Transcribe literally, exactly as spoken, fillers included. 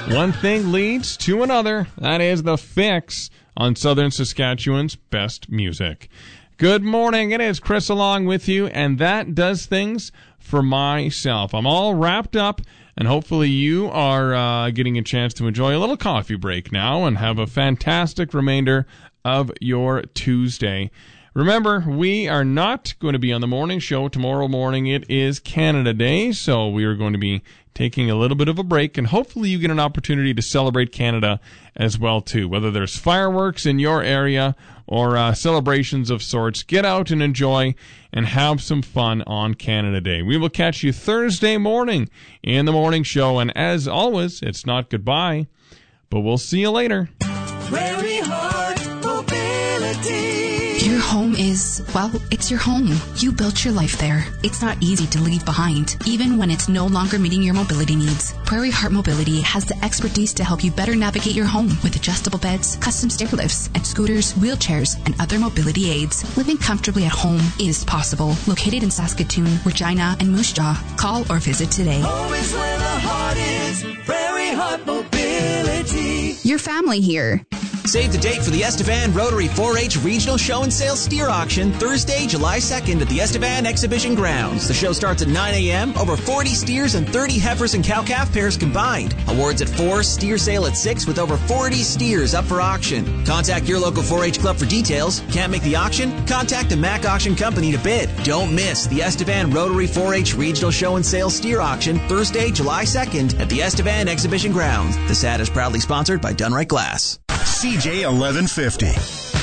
One thing leads to another. That is The Fix on Southern Saskatchewan's best music. Good morning. It is Chris along with you, and that does things for myself. I'm all wrapped up, and hopefully you are uh, getting a chance to enjoy a little coffee break now and have a fantastic remainder of your Tuesday. Remember, we are not going to be on the morning show tomorrow morning. It is Canada Day, so we are going to be taking a little bit of a break, and hopefully you get an opportunity to celebrate Canada as well, too. Whether there's fireworks in your area or uh, celebrations of sorts, get out and enjoy and have some fun on Canada Day. We will catch you Thursday morning in the morning show, and as always, it's not goodbye, but we'll see you later. Prairie Heart Mobility. Your home is, well, it's your home. You built your life there. It's not easy to leave behind, even when it's no longer meeting your mobility needs. Prairie Heart Mobility has the expertise to help you better navigate your home with adjustable beds, custom stair lifts, and scooters, wheelchairs, and other mobility aids. Living comfortably at home is possible. Located in Saskatoon, Regina, and Moose Jaw. Call or visit today. Home is where the heart is. Prairie Heart Mobility. Your family here. Save the date for the Estevan Rotary four H Regional Show and Sale Steer Auction Thursday, July second at the Estevan Exhibition Grounds. The show starts at nine a.m. Over forty steers and thirty heifers and cow-calf pairs combined. Awards at four, steer sale at six with over forty steers up for auction. Contact your local four H club for details. Can't make the auction? Contact the Mac Auction Company to bid. Don't miss the Estevan Rotary four H Regional Show and Sale Steer Auction Thursday, July second at the Estevan Exhibition Grounds. This ad is proudly sponsored by Dunright Glass. C J eleven fifty.